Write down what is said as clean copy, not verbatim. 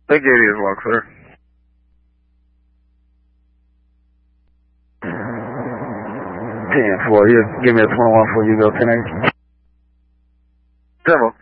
Thank you as well, sir. 10-4, you give me a 21 before you go 10-8. Demo.